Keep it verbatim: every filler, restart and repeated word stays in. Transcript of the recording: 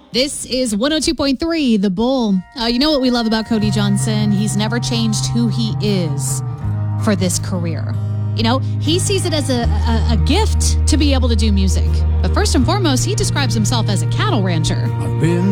This is one oh two point three, The Bull. Uh, you know what we love about Cody Johnson? He's never changed who he is for this career. You know, he sees it as a, a, a gift to be able to do music. But first and foremost, he describes himself as a cattle rancher. I've been